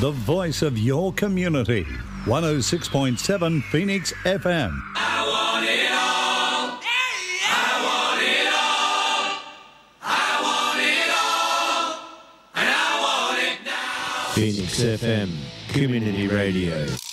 the voice of your community. 106.7 Phoenix FM. I want it all. I want it all. I want it all. And I want it now. Phoenix FM, Community Radio.